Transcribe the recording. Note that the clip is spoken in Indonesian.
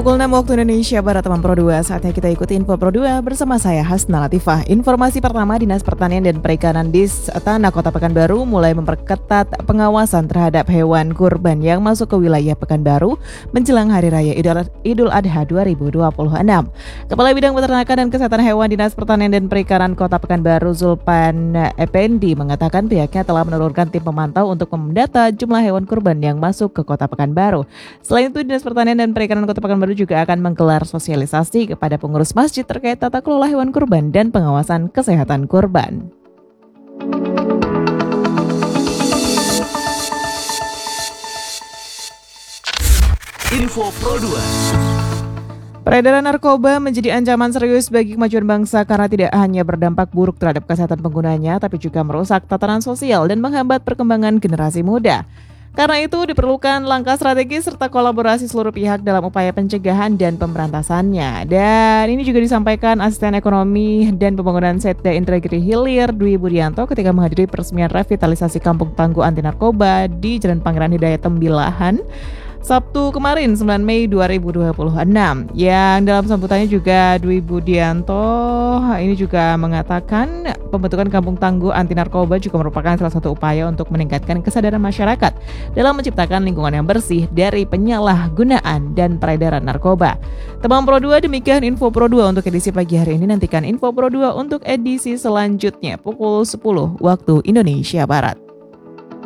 Pukul 6 waktu Indonesia Barat, teman Pro 2. Saatnya kita ikuti Info Pro 2 bersama saya Hasna Latifah. Informasi pertama, Dinas Pertanian dan Perikanan di Tanah Kota Pekanbaru mulai memperketat pengawasan terhadap hewan kurban yang masuk ke wilayah Pekanbaru menjelang Hari Raya Idul Adha 2026. Kepala Bidang Peternakan dan Kesehatan Hewan Dinas Pertanian dan Perikanan Kota Pekanbaru, Zulpan Effendi, mengatakan pihaknya telah menurunkan tim pemantau untuk mendata jumlah hewan kurban yang masuk ke Kota Pekanbaru. Selain itu, Dinas Pertanian dan Perikanan Kota Pekanbaru juga akan menggelar sosialisasi kepada pengurus masjid terkait tata kelola hewan kurban dan pengawasan kesehatan kurban. Info Pro 2. Peredaran narkoba menjadi ancaman serius bagi kemajuan bangsa karena tidak hanya berdampak buruk terhadap kesehatan penggunanya, tapi juga merusak tatanan sosial dan menghambat perkembangan generasi muda. Karena itu diperlukan langkah strategis serta kolaborasi seluruh pihak dalam upaya pencegahan dan pemberantasannya. Dan ini juga disampaikan Asisten Ekonomi dan Pembangunan Setda Indragiri Hilir Dwi Budianto ketika menghadiri peresmian revitalisasi Kampung Tangguh Anti Narkoba di Jalan Pangeran Hidayat Tembilahan Sabtu kemarin 9 Mei 2026. Yang dalam sambutannya juga Dwi Budianto ini juga mengatakan pembentukan Kampung Tangguh Anti Narkoba juga merupakan salah satu upaya untuk meningkatkan kesadaran masyarakat dalam menciptakan lingkungan yang bersih dari penyalahgunaan dan peredaran narkoba. Teman Pro 2, demikian Info Pro 2 untuk edisi pagi hari ini. Nantikan Info Pro 2 untuk edisi selanjutnya pukul 10 waktu Indonesia Barat.